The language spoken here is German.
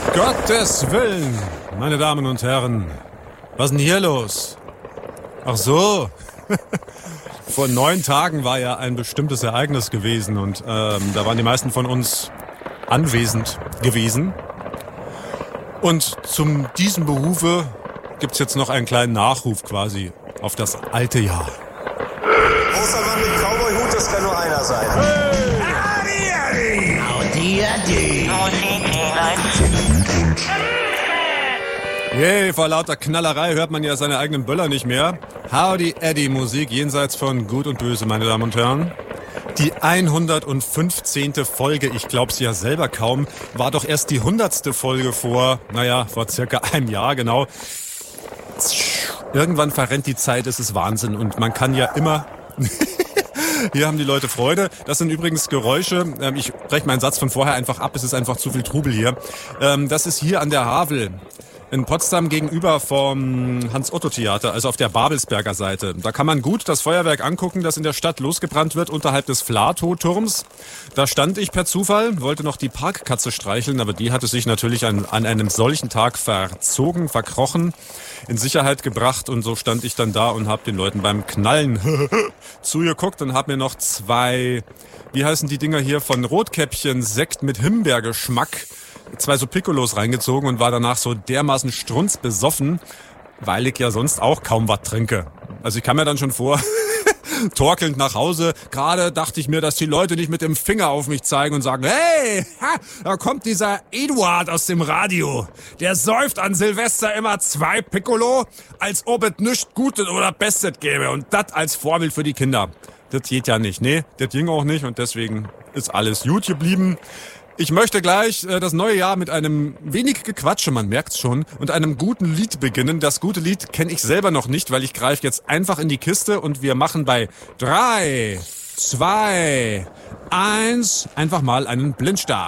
Gottes Willen, meine Damen und Herren, was ist denn hier los? Ach so, vor 9 Tagen war ja ein bestimmtes Ereignis gewesen und da waren die meisten von uns anwesend gewesen. Und zum diesem Behufe gibt's jetzt noch einen kleinen Nachruf quasi auf das alte Jahr. Großer Mann mit Cowboy-Hut, das kann nur einer sein. Yay, vor lauter Knallerei hört man ja seine eigenen Böller nicht mehr. Howdy Eddie Musik jenseits von Gut und Böse, meine Damen und Herren. Die 115. Folge, ich glaub's ja selber kaum, war doch erst die 100. Folge vor circa einem Jahr, genau. Irgendwann verrennt die Zeit, es ist Wahnsinn und man kann ja immer... Hier haben die Leute Freude. Das sind übrigens Geräusche. Ich breche meinen Satz von vorher einfach ab. Es ist einfach zu viel Trubel hier. Das ist hier an der Havel in Potsdam gegenüber vom Hans-Otto-Theater, also auf der Babelsberger Seite. Da kann man gut das Feuerwerk angucken, das in der Stadt losgebrannt wird, unterhalb des Flatow-Turms. Da stand ich per Zufall, wollte noch die Parkkatze streicheln, aber die hatte sich natürlich an einem solchen Tag verzogen, verkrochen, in Sicherheit gebracht und so stand ich dann da und habe den Leuten beim Knallen zugeguckt und habe mir noch 2, wie heißen die Dinger hier, von Rotkäppchen Sekt mit Himbeergeschmack, 2 so Piccolos reingezogen und war danach so dermaßen strunzbesoffen, weil ich ja sonst auch kaum was trinke. Also ich kam mir dann schon vor, torkelnd nach Hause. Gerade dachte ich mir, dass die Leute nicht mit dem Finger auf mich zeigen und sagen, hey, da kommt dieser Eduard aus dem Radio. Der säuft an Silvester immer 2 Piccolo, als ob es nichts Gutes oder Bestes gäbe. Und das als Vorbild für die Kinder. Das geht ja nicht. Nee, das ging auch nicht und deswegen ist alles gut geblieben. Ich möchte gleich das neue Jahr mit einem wenig Gequatsche, man merkt's schon, und einem guten Lied beginnen. Das gute Lied kenne ich selber noch nicht, weil ich greife jetzt einfach in die Kiste und wir machen bei 3, 2, 1 einfach mal einen Blindstart.